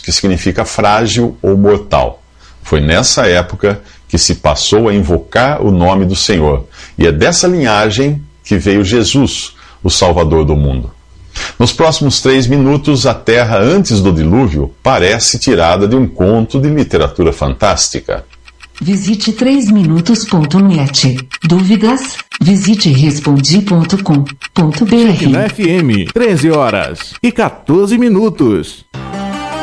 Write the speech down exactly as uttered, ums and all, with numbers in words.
que significa frágil ou mortal. Foi nessa época que se passou a invocar o nome do Senhor. E é dessa linhagem que veio Jesus, o Salvador do mundo. Nos próximos três minutos, a Terra antes do dilúvio parece tirada de um conto de literatura fantástica. Visite três minutos ponto net. Dúvidas? Visite respondi ponto com ponto br. Na F M, treze horas e quatorze minutos.